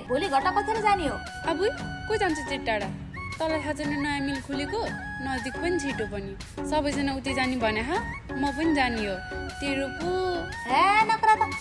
भोलि घटा कथेर जाने हो? अब को जान्छ चाहिँ टाढा? तँलाई थाहा छैन नयाँ मिल खुलेको? नजिक पनि छिटो पनि। सबैजना उतै जाने भने म पनि जाने हो। तेरो पो हे नकरा त